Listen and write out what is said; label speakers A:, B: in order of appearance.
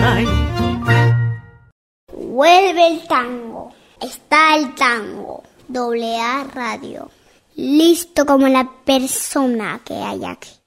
A: Vuelve el tango. Está el tango. AA Radio. Listo como la persona que hay aquí.